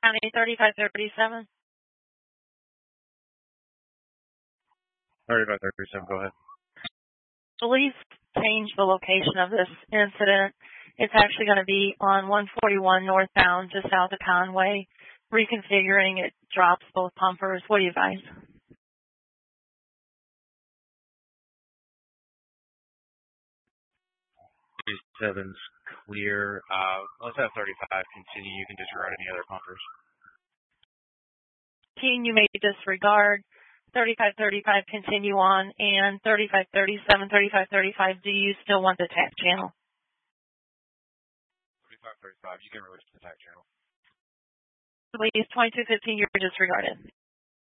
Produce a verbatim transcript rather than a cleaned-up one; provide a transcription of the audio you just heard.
County thirty-five thirty-seven. thirty-five thirty-seven, go ahead. Police changed the location of this incident. It's actually going to be on one forty-one northbound, just south of Conway. Reconfiguring it drops both pumpers. What do you advise? thirty-seven's clear. Uh, let's have thirty-five continue. You can disregard any other pumpers. fifteen, you may disregard. thirty-five thirty-five, continue on. And thirty-five thirty-seven, thirty-five thirty-five, do you still want the tack channel? thirty-five thirty-five, you can release the tack channel. Please, twenty-two fifteen, you're disregarded.